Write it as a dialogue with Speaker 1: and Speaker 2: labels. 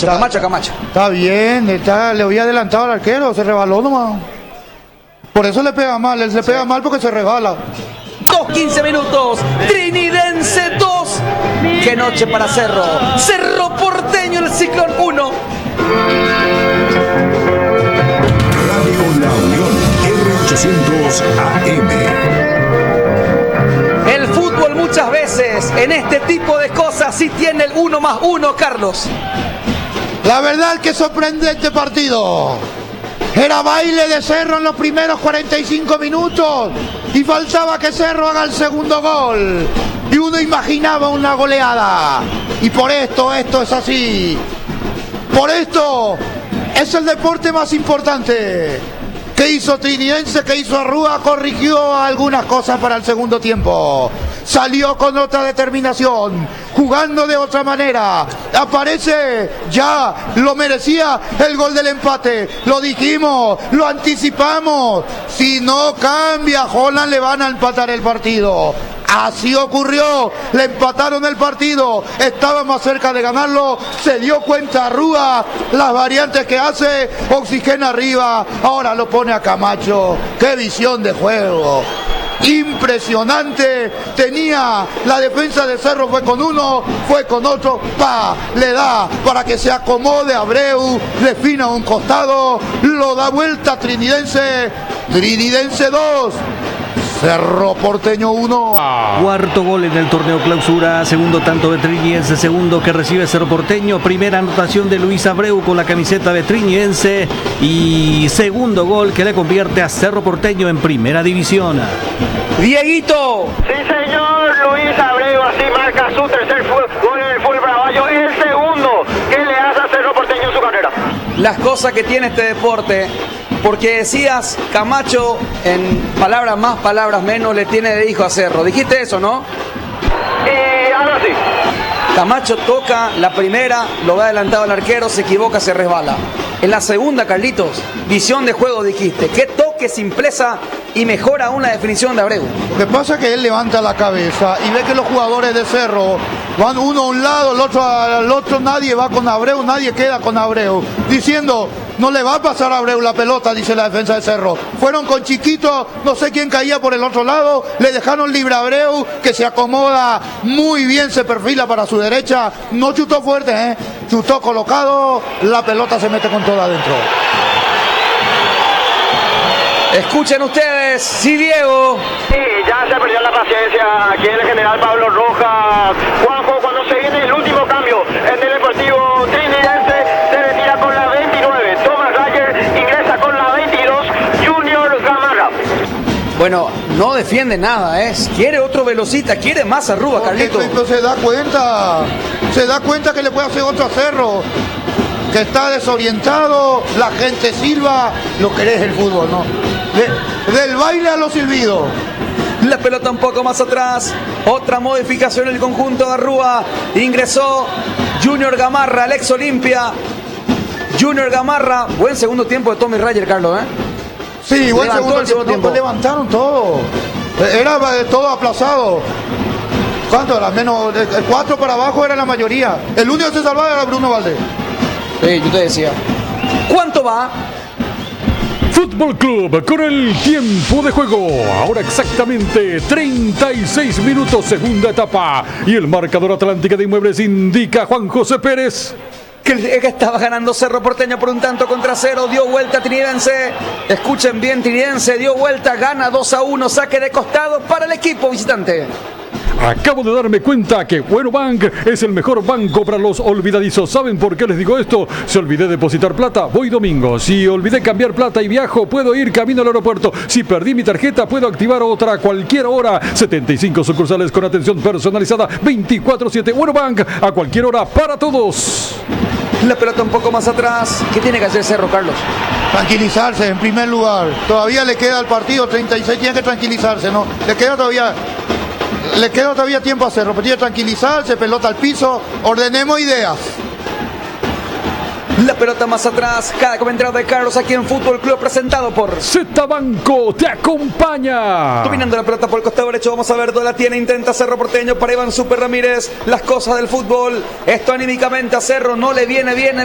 Speaker 1: Camacho.
Speaker 2: Está bien, le había adelantado al arquero, se rebaló nomás. Por eso le pega mal, él se pega mal porque se resbala.
Speaker 1: 15 minutos, Trinidense 2. Qué noche para Cerro. Cerro Porteño, el Ciclón 1.
Speaker 3: Radio La Unión, R800 AM.
Speaker 1: El fútbol muchas veces en este tipo de cosas sí tiene el 1+1, Carlos.
Speaker 2: La verdad que sorprendente partido. Era baile de Cerro en los primeros 45 minutos y faltaba que Cerro haga el segundo gol. Y uno imaginaba una goleada. Y por esto es así. Por esto es el deporte más importante. ¿Qué hizo Trinidense? ¿Qué hizo Arrúa? Corrigió algunas cosas para el segundo tiempo. Salió con otra determinación, jugando de otra manera. Aparece, ya lo merecía el gol del empate. Lo dijimos, lo anticipamos. Si no cambia, Holland le van a empatar el partido. Así ocurrió, le empataron el partido, estaba más cerca de ganarlo, se dio cuenta Arrúa, las variantes que hace, oxigena arriba, ahora lo pone a Camacho, qué visión de juego. Impresionante, tenía la defensa de Cerro, fue con uno, fue con otro, le da para que se acomode Abreu, le fina un costado, lo da vuelta Trinidense 2. Cerro Porteño 1.
Speaker 4: Cuarto gol en el torneo clausura, segundo tanto de Trinidense, segundo que recibe Cerro Porteño, primera anotación de Luis Abreu con la camiseta de Trinidense y segundo gol que le convierte a Cerro Porteño en primera división.
Speaker 1: Dieguito.
Speaker 5: Sí, señor, Luis Abreu así marca su tercer gol en el fútbol paraguayo, el segundo que le hace a Cerro Porteño en su carrera.
Speaker 1: Las cosas que tiene este deporte. Porque decías, Camacho, en palabras más, palabras menos, le tiene de hijo a Cerro. Dijiste eso, ¿no?
Speaker 5: Ahora sí.
Speaker 1: Camacho toca la primera, lo va adelantado al arquero, se equivoca, se resbala. En la segunda, Carlitos, visión de juego dijiste. Qué toque, simpleza y mejora aún la definición de Abreu.
Speaker 2: Lo que pasa es que él levanta la cabeza y ve que los jugadores de Cerro van uno a un lado, el otro al otro, nadie va con Abreu, nadie queda con Abreu. Diciendo, no le va a pasar a Abreu la pelota, dice la defensa de Cerro. Fueron con Chiquito, no sé quién caía por el otro lado, le dejaron libre a Abreu, que se acomoda muy bien, se perfila para su derecha. No chutó fuerte, chutó colocado, la pelota se mete con todo adentro.
Speaker 1: Escuchen ustedes, sí, Diego.
Speaker 5: Sí, ya se perdió la paciencia aquí en el general Pablo Rojas. Juanjo, cuando se viene el último cambio en el Deportivo Trinidense, se retira con la 29. Thomas Rayer ingresa con la 22. Junior Gamarra.
Speaker 1: Bueno, no defiende nada, quiere otro velocista, quiere más Arrúa, Carlito.
Speaker 2: Se da cuenta que le puede hacer otro a Cerro, que está desorientado, la gente silba, lo que es el fútbol, ¿no? Del baile a los silbidos.
Speaker 1: La pelota un poco más atrás, otra modificación en el conjunto de Arrúa. Ingresó Junior Gamarra, el ex Olimpia. Junior Gamarra, buen segundo tiempo de Tommy Rayer, Carlos,
Speaker 2: Sí, buen segundo tiempo. Levantaron todo. Era todo aplazado. ¿Cuánto era? Menos el 4 para abajo era la mayoría. El único que se salvaba era Bruno Valdés.
Speaker 1: Sí, yo te decía. ¿Cuánto va?
Speaker 6: Fútbol Club con el tiempo de juego. Ahora exactamente 36 minutos, segunda etapa. Y el marcador Atlántica de Inmuebles indica Juan José Pérez
Speaker 1: que estaba ganando Cerro Porteño por un tanto contra 0, dio vuelta Trinidense. Escuchen bien, Trinidense dio vuelta, gana 2-1, saque de costado para el equipo visitante.
Speaker 6: Acabo de darme cuenta que Bueno Bank es el mejor banco para los olvidadizos. ¿Saben por qué les digo esto? Si olvidé depositar plata, voy domingo. Si olvidé cambiar plata y viajo, puedo ir camino al aeropuerto. Si perdí mi tarjeta, puedo activar otra a cualquier hora. 75 sucursales con atención personalizada 24/7. Bueno Bank, a cualquier hora para todos.
Speaker 1: La pelota un poco más atrás. ¿Qué tiene que hacer Cerro, Carlos?
Speaker 2: Tranquilizarse en primer lugar. Todavía le queda al partido 36, tiene que tranquilizarse, ¿no? Le queda todavía tiempo a Cerro, pero tiene que tranquilizarse, pelota al piso, ordenemos ideas.
Speaker 1: La pelota más atrás, cada comentario de Carlos aquí en Fútbol Club, presentado por
Speaker 6: Z Banco, te acompaña.
Speaker 1: Dominando la pelota por el costado derecho, vamos a ver dónde la tiene, intenta Cerro Porteño para Iván Super Ramírez, las cosas del fútbol, esto anímicamente a Cerro no le viene bien.